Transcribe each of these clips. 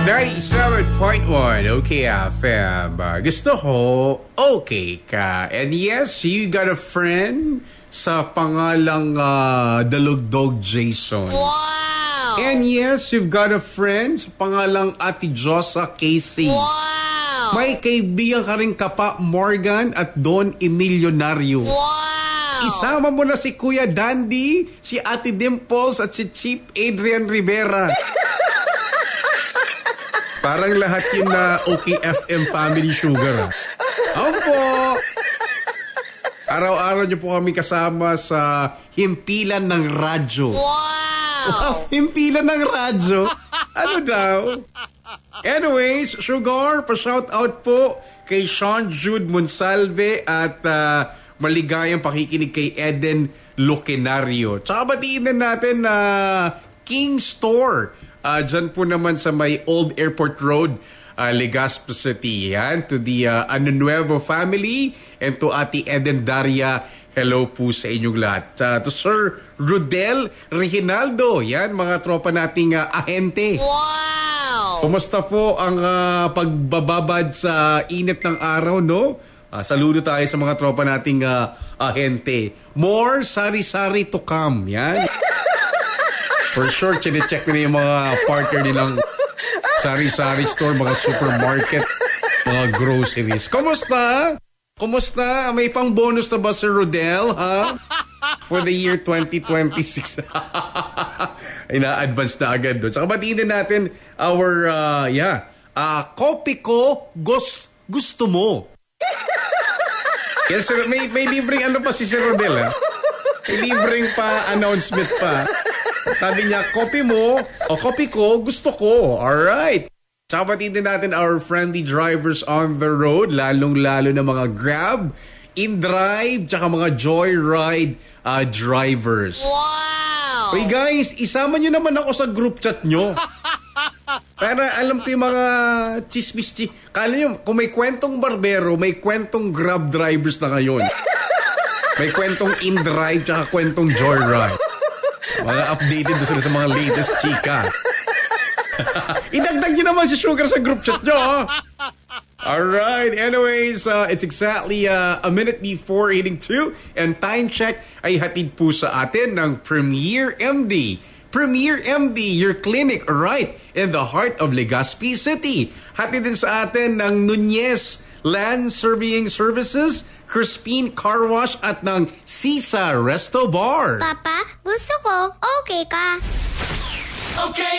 97.1 OK FM. Gusto ko, okay ka. And yes, you got a friend sa pangalang Dalugdog Jason. Wow! And yes, you've got a friend sa pangalang Ate Josa Casey. Wow! May kaibigan ka rin Kapa Morgan at Don Emilionario. Wow! Isama mo na si Kuya Dandy, si Ate Dimples at si Chief Adrian Rivera. Parang lahat yun na OKFM Family Sugar. Opo! Araw-araw niyo po kami kasama sa himpilan ng radyo. Wow! Himpilan ng radyo? Ano daw? Anyways, Sugar, pa-shout out po kay Sean Jude Monsalve at maligayang pakikinig kay Eden Loquenario. Tsaka batiin na natin na King Store. Dyan po naman sa may Old Airport Road, Legazpi City. Yan, to the Anunuevo family and to Ate Eden Daria, hello po sa inyong lahat. To Sir Rodel Reginaldo, yan, mga tropa nating ahente. Wow! Kumusta po ang pagbababad sa init ng araw, no? Saludo tayo sa mga tropa nating ahente. More sari-sari to come, yan. For sure, chine-check na yung mga partner nilang sari-sari store, mga supermarket, mga groceries. Kumusta? Kumusta? May pang bonus na ba, Sir Rodel, ha? For the year 2026. Ina-advance na agad doon. Tsaka batiin din natin our, Kopi ko, gusto mo. Yes, sir, may libreng ano pa si Sir Rodel, ha? May libreng pa announcement pa. Sabi niya, kopi mo, o kopi ko, gusto ko. Alright. Tsaka pati din natin our friendly drivers on the road, lalong-lalo na mga Grab, InDrive, tsaka mga Joyride drivers. Wow! Hey guys, isama nyo naman ako sa group chat nyo. Para alam ko yung mga chismis. Kala nyo, kung may kwentong barbero, may kwentong Grab drivers na ngayon. May kwentong InDrive, tsaka kwentong Joyride. Mga updated na sila sa mga latest chika. Idagdag nyo naman si Sugar sa group chat nyo. Alright, anyways, it's exactly a minute before 82 and time check ay hatid po sa atin ng Premier MD. Premier MD, your clinic right in the heart of Legazpi City. Hatid din sa atin ng Nunez Land Surveying Services, Crispin Car Wash at ng Sisa Resto Bar. Papa, gusto ko, okay ka. Okay,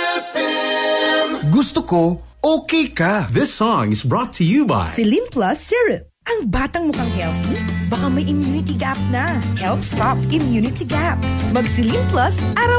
FM. Gusto ko, okay ka. This song is brought to you by Celim Plus Syrup. Ang batang mukhang healthy, baka may immunity gap na. Help stop immunity gap. Mag Celim Plus araw